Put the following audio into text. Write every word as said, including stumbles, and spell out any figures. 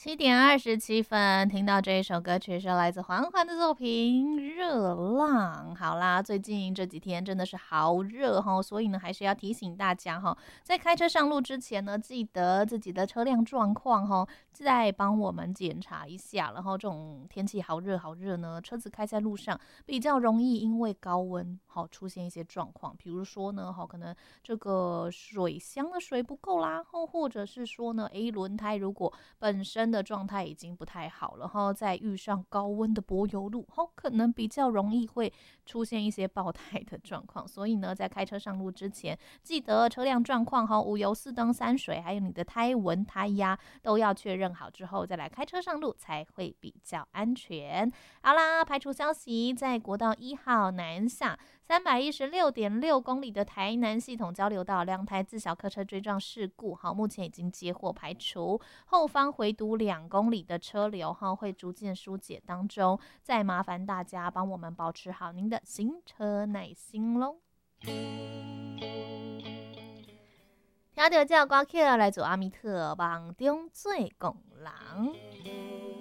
七点二十七分，听到这一首歌曲是来自环环的作品《热浪》。好啦，最近这几天真的是好热哈，所以呢，还是要提醒大家哈，在开车上路之前呢，记得自己的车辆状况哈，再帮我们检查一下。然后这种天气好热好热呢，车子开在路上比较容易因为高温好出现一些状况，比如说呢，好可能这个水箱的水不够啦，或或者是说呢，诶，轮胎如果本身的状态已经不太好了，然后再遇上高温的柏油路，好可能比较容易会出现一些爆胎的状况。所以呢，在开车上路之前，记得车辆状况哈，五油四灯三水，还有你的胎纹、胎压都要确认好之后，再来开车上路才会比较安全。好啦，排除消息，在国道一号南下三百一十六点六公里的台南系统交流道两台自小客车追撞事故，好，目前已经接获排除，后方回堵两公里的车流哈会逐渐疏解当中，再麻烦大家帮我们保持好您的行车耐心咯。听到这歌曲来自阿密特梦中做公人。